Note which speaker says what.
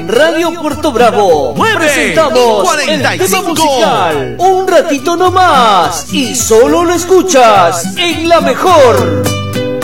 Speaker 1: Radio Puerto Bravo presentamos el tema musical Un ratito nomás y solo lo escuchas en La Mejor.